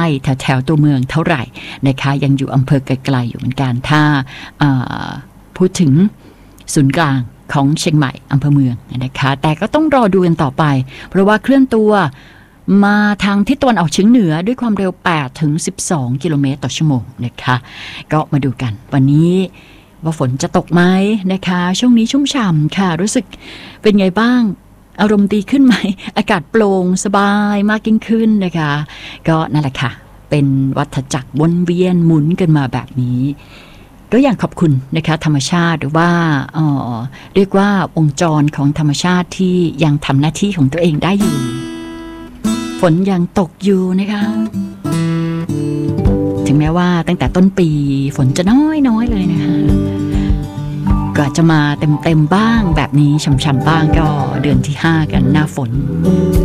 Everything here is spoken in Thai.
แถวตัวเมืองเท่าไหร่นะคะยังอยู่อำเภอไกลๆอยู่เหมือนกันถ้าพูดถึงศูนย์กลางของเชียงใหม่อำเภอเมืองนะคะแต่ก็ต้องรอดูกันต่อไปเพราะว่าเคลื่อนตัวมาทางทิศตะวันออกเฉียงเหนือด้วยความเร็ว8 ถึง 12 กิโลเมตรต่อชั่วโมงนะคะก็มาดูกันวันนี้ว่าฝนจะตกไหมนะคะช่วงนี้ชุ่มฉ่ำค่ะรู้สึกเป็นไงบ้างอารมณ์ดีขึ้นไหมอากาศโปร่งสบายมากยิ่งขึ้นนะคะก็นั่นแหละค่ะเป็นวัฏจักรวนเวียนหมุนกันมาแบบนี้ก็อยากขอบคุณนะคะธรรมชาติหรือว่าเรียกว่าวงจรของธรรมชาติที่ยังทำหน้าที่ของตัวเองได้อยู่ฝนยังตกอยู่นะคะถึงแม้ว่าตั้งแต่ต้นปีฝนจะน้อยเลยนะคะก็จะมาเต็มบ้างแบบนี้ช่ำๆบ้างก็เดือนที่5กันหน้าฝน